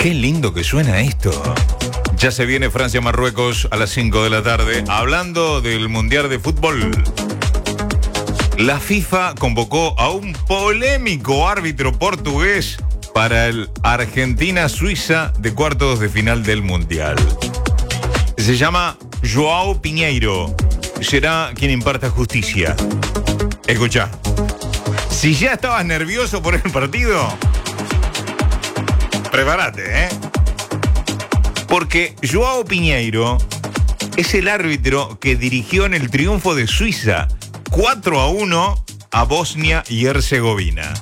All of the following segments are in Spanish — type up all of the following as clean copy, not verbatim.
Qué lindo que suena esto. Ya se viene Francia-Marruecos a las 5 de la tarde. Hablando del Mundial de Fútbol, la FIFA convocó a un polémico árbitro portugués para el Argentina-Suiza de cuartos de final del Mundial. Se llama João Pinheiro. Será quien imparta justicia. Escucha, si ya estabas nervioso por el partido, prepárate, porque João Pinheiro es el árbitro que dirigió en el triunfo de Suiza 4-1 a Bosnia y Herzegovina.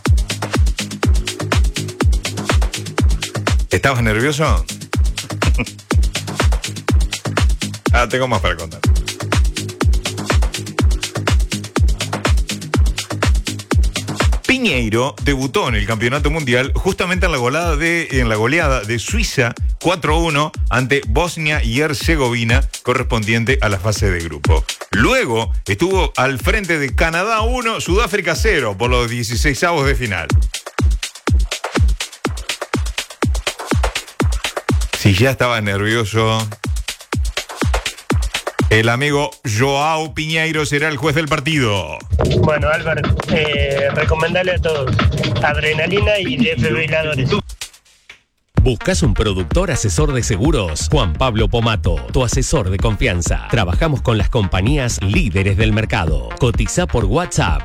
¿Estabas nervioso? Tengo más para contar. Pinheiro debutó en el Campeonato Mundial justamente en la goleada de Suiza 4-1 ante Bosnia y Herzegovina, correspondiente a la fase de grupo. Luego estuvo al frente de Canadá 1, Sudáfrica 0 por los 16avos de final. Si ya estaba nervioso, el amigo João Pinheiro será el juez del partido. Bueno, Álvaro, recomendale a todos adrenalina y desfibriladores. ¿Buscas un productor asesor de seguros? Juan Pablo Pomato, tu asesor de confianza. Trabajamos con las compañías líderes del mercado. Cotiza por WhatsApp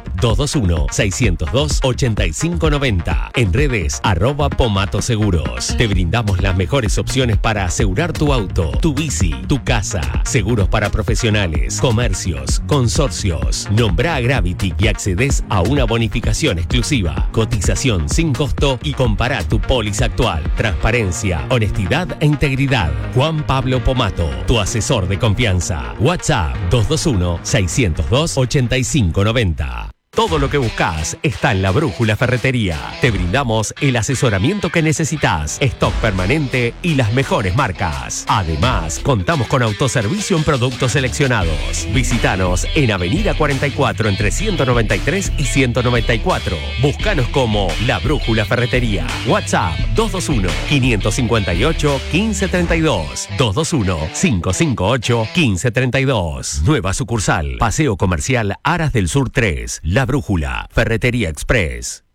221-602-8590. En redes @Pomato Seguros. Te brindamos las mejores opciones para asegurar tu auto, tu bici, tu casa. Seguros para profesionales, comercios, consorcios. Nombrá a Gravity y accedes a una bonificación exclusiva. Cotización sin costo y compará tu póliza actual. Transparencia, honestidad e integridad. Juan Pablo Pomato, tu asesor de confianza. WhatsApp 221-602-8590. Todo lo que buscas está en La Brújula Ferretería. Te brindamos el asesoramiento que necesitas, stock permanente y las mejores marcas. Además, contamos con autoservicio en productos seleccionados. Visítanos en Avenida 44 entre 193 y 194. Búscanos como La Brújula Ferretería. WhatsApp 221-558-1532. 221-558-1532. Nueva sucursal, Paseo Comercial Aras del Sur 3. La Brújula, Ferretería Express.